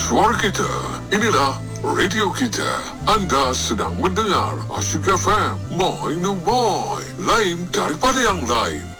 suara kita. Inilah radio kita. Anda sedang mendengar Asyik FM. Moin Moin. Lain daripada yang lain.